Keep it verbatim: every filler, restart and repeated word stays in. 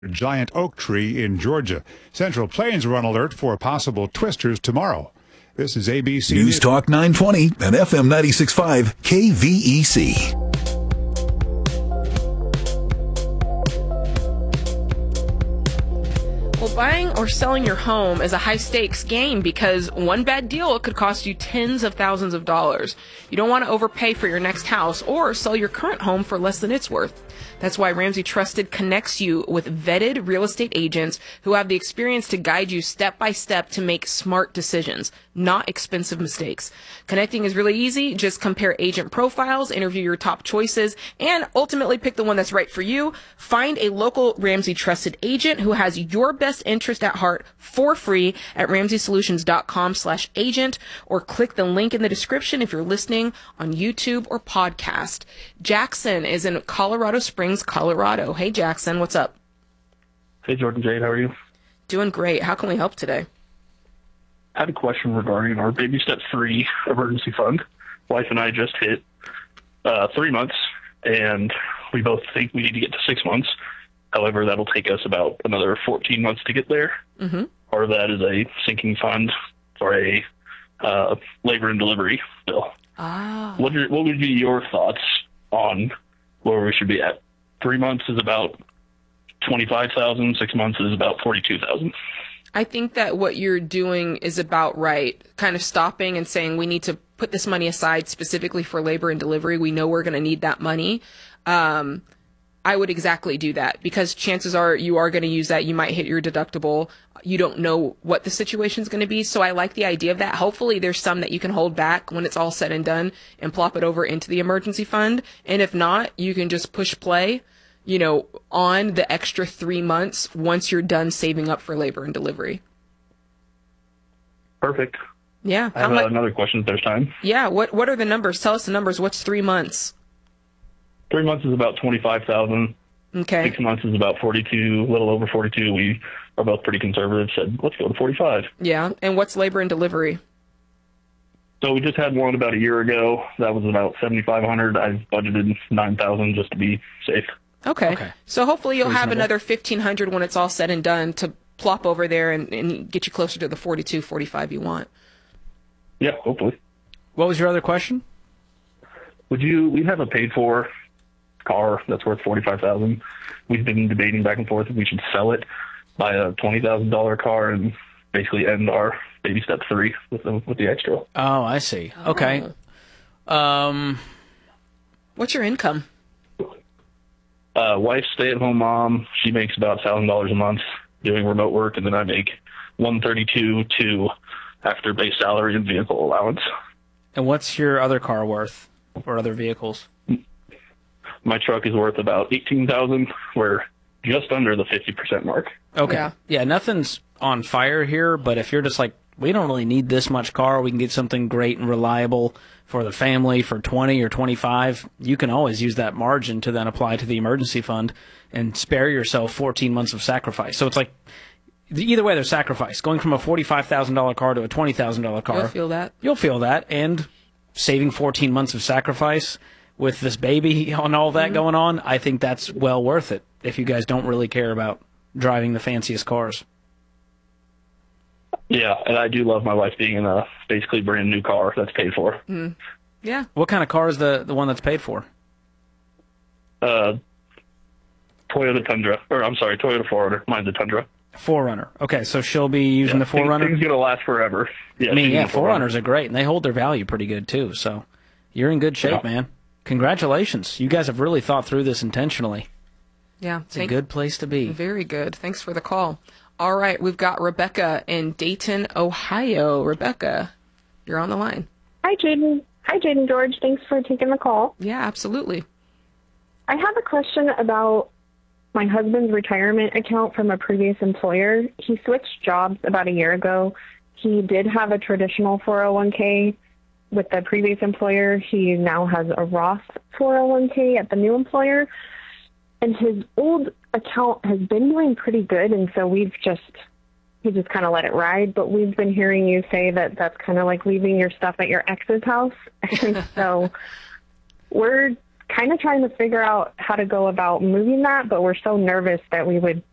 giant oak tree in Georgia. Central Plains are on alert for possible twisters tomorrow. This is A B C News Talk nine twenty and F M ninety-six point five K V E C. Well, buying or selling your home is a high-stakes game because one bad deal could cost you tens of thousands of dollars. You don't want to overpay for your next house or sell your current home for less than it's worth. That's why Ramsey Trusted connects you with vetted real estate agents who have the experience to guide you step by step to make smart decisions, not expensive mistakes. Connecting is really easy. Just compare agent profiles, interview your top choices, and ultimately pick the one that's right for you. Find a local Ramsey Trusted agent who has your best interest at heart for free at ramsey solutions dot com slash agent, or click the link in the description if you're listening on YouTube or podcast. Jackson is in Colorado Springs, Colorado. Hey, Jackson, what's up? Hey, Jordan Jade, how are you? Doing great. How can we help today? I had a question regarding our Baby Step three emergency fund. Wife and I just hit uh, three months, and we both think we need to get to six months. However, that'll take us about another fourteen months to get there. Mm-hmm. Part of that is a sinking fund for a uh, labor and delivery bill. Ah. What, are, what would be your thoughts on where we should be at? Three months is about twenty-five thousand. Six months is about forty-two thousand. I think that what you're doing is about right. Kind of stopping and saying we need to put this money aside specifically for labor and delivery. We know we're going to need that money. Um, I would exactly do that because chances are you are going to use that. You might hit your deductible. You don't know what the situation is going to be. So I like the idea of that. Hopefully there's some that you can hold back when it's all said and done and plop it over into the emergency fund. And if not, you can just push play, you know, on the extra three months once you're done saving up for labor and delivery. Perfect. Yeah. I have much, uh, another question if there's time. Yeah. What, what are the numbers? Tell us the numbers. What's three months? Three months is about twenty-five thousand. Okay. Six months is about forty-two, a little over forty-two. We are both pretty conservative. Said, let's go to forty-five. Yeah. And what's labor and delivery? So we just had one about a year ago. That was about seventy-five hundred. I've budgeted nine thousand just to be safe. Okay. okay. So hopefully you'll Reasonable. have another fifteen hundred when it's all said and done to plop over there and, and get you closer to the forty-two, forty-five you want. Yeah, hopefully. What was your other question? Would you, we have a paid for car that's worth forty-five thousand dollars. We've been debating back and forth if we should sell it, buy a twenty thousand dollars car, and basically end our Baby Step three with the, with the extra. Oh, I see. Okay. Oh. Um, What's your income? Uh, wife, stay-at-home mom. She makes about one thousand dollars a month doing remote work, and then I make one thirty-two to after base salary and vehicle allowance. And what's your other car worth or other vehicles? My truck is worth about eighteen thousand dollars. We're just under the fifty percent mark. Okay. Yeah. yeah, nothing's on fire here, but if you're just like, we don't really need this much car, we can get something great and reliable for the family for twenty or twenty-five, you can always use that margin to then apply to the emergency fund and spare yourself fourteen months of sacrifice. So it's like, either way, there's sacrifice. Going from a forty-five thousand dollars car to a twenty thousand dollars car. You'll feel that. You'll feel that. And saving fourteen months of sacrifice with this baby and all that mm-hmm. going on, I think that's well worth it if you guys don't really care about driving the fanciest cars. Yeah, and I do love my wife being in a basically brand new car that's paid for. Mm. Yeah. What kind of car is the, the one that's paid for? Uh, Toyota Tundra. Or, I'm sorry, Toyota four runner. Mine's a Tundra. four runner. Okay, so she'll be using yeah, the four runner? Things going to last forever. Yeah, I mean, yeah, four runners are great, and they hold their value pretty good, too. So you're in good shape, yeah. man. Congratulations. You guys have really thought through this intentionally. Yeah. It's a good place to be. Very good. Thanks for the call. All right, we've got Rebecca in Dayton, Ohio. Rebecca, you're on the line. Hi, Jaden. Hi, Jaden George. Thanks for taking the call. Yeah, absolutely. I have a question about my husband's retirement account from a previous employer. He switched jobs about a year ago. He did have a traditional four oh one k with the previous employer. He now has a Roth four oh one k at the new employer. And his old account has been doing pretty good, and so we've just, he just kind of let it ride. But we've been hearing you say that that's kind of like leaving your stuff at your ex's house. And so we're kind of trying to figure out how to go about moving that, but we're so nervous that we would